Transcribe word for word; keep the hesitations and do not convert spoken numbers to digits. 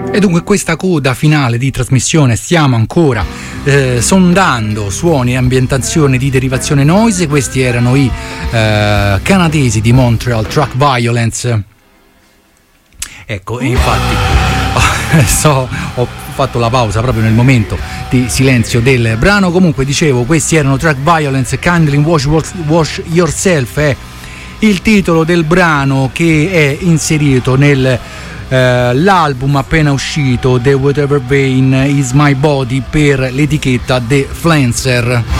E dunque questa coda finale di trasmissione stiamo ancora eh, sondando suoni e ambientazione di derivazione noise. Questi erano i eh, canadesi di Montreal, Track Violence. Ecco, e infatti so, ho fatto la pausa proprio nel momento di silenzio del brano. Comunque dicevo, questi erano Track Violence, Kindly Wash, Wash Yourself è il titolo del brano che è inserito nel Uh, l'album appena uscito The Whatever Vein Is My Body per l'etichetta The Flancer.